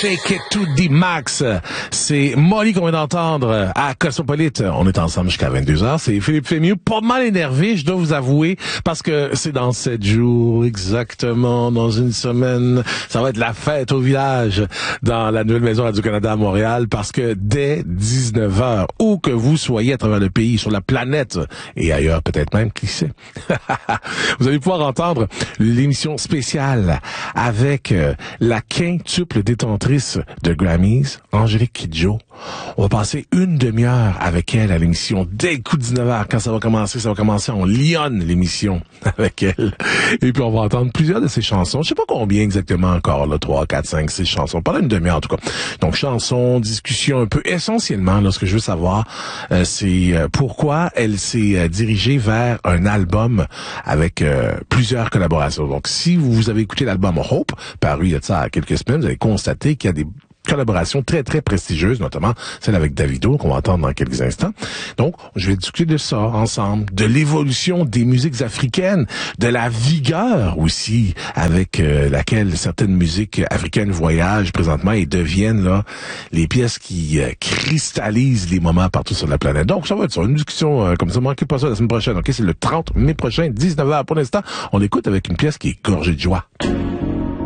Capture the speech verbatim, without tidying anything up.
Shake It to the Max. C'est Molly qu'on vient d'entendre à Cosmopolite. On est ensemble jusqu'à vingt-deux heures. C'est Philippe Fémieux, pas mal énervé, je dois vous avouer, parce que c'est dans sept jours, exactement, dans une semaine. Ça va être la fête au village dans la nouvelle maison Radio-Canada à Montréal, parce que dès dix-neuf heures, où que vous soyez à travers le pays, sur la planète, et ailleurs peut-être même, qui sait, vous allez pouvoir entendre l'émission spéciale avec euh, la quintuple détentrice de Grammys, Angélique Kidjo. On va passer une demi-heure avec elle à l'émission dès le coup de dix-neuf heures. Quand ça va commencer, ça va commencer, on lionne l'émission avec elle. Et puis on va entendre plusieurs de ses chansons. Je sais pas combien exactement encore, là, trois, quatre, cinq, six chansons. Pendant une demi-heure en tout cas. Donc chansons, discussions un peu. Essentiellement, là, ce que je veux savoir, euh, c'est euh, pourquoi elle s'est euh, dirigée vers un album avec euh, plusieurs collaborations. Donc si vous avez écouté l'album Hope, paru il y a de ça quelques semaines, vous allez constater qu'il y a des collaboration très, très prestigieuse, notamment celle avec Davido, qu'on va entendre dans quelques instants. Donc, je vais discuter de ça ensemble, de l'évolution des musiques africaines, de la vigueur aussi avec euh, laquelle certaines musiques africaines voyagent présentement et deviennent là les pièces qui euh, cristallisent les moments partout sur la planète. Donc, ça va être ça, une discussion euh, comme ça. Manquez pas ça la semaine prochaine. Ok, c'est le trente mai prochain, dix-neuf heures. Pour l'instant, on l'écoute avec une pièce qui est gorgée de joie.